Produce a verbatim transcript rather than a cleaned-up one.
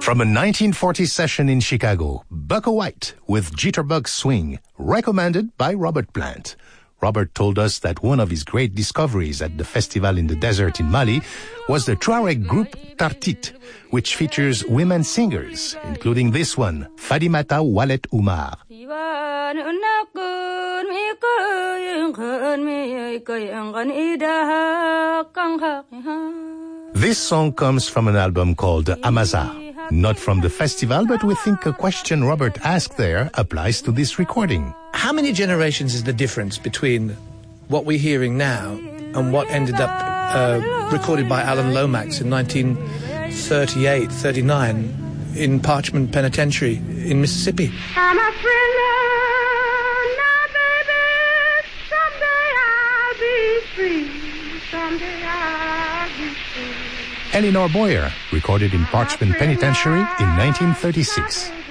From a nineteen forty session in Chicago, Bucka White with Jitterbug Swing, recommended by Robert Plant. Robert told us that one of his great discoveries at the festival in the desert in Mali was the Tuareg group Tartit, which features women singers, including this one, Fadimata Walet Umar. This song comes from an album called Amaza. Not from the festival, but we think a question Robert asked there applies to this recording. How many generations is the difference between what we're hearing now and what ended up uh, recorded by Alan Lomax in nineteen thirty-eight, thirty-nine in Parchment Penitentiary in Mississippi? I'm a thriller, now baby, someday I'll be free, someday I'll be free. Eleanor Boyer, recorded in Parchment Penitentiary in nineteen thirty-six.